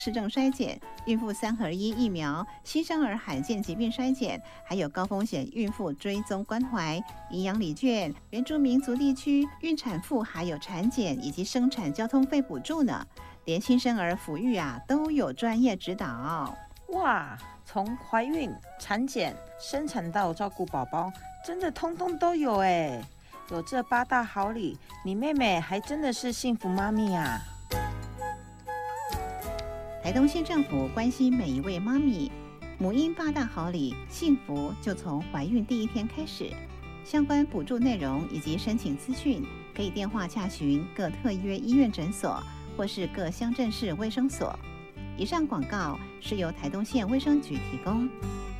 市政筛检、孕妇3合1疫苗、新生儿罕见疾病筛检，还有高风险孕妇追踪关怀、营养礼券、原住民族地区孕产妇还有产检以及生产交通费补助呢。连新生儿抚育都有专业指导。 哇，从怀孕、产检、生产到照顾宝宝，真的通通都有哎！有这8大好礼，你妹妹还真的是幸福妈咪啊！ 台东县政府关心每一位妈咪，母婴8大好礼，幸福就从怀孕第1天开始。相关补助内容以及申请资讯，可以电话洽询各特约医院诊所或是各乡镇市卫生所。以上广告是由台东县卫生局提供。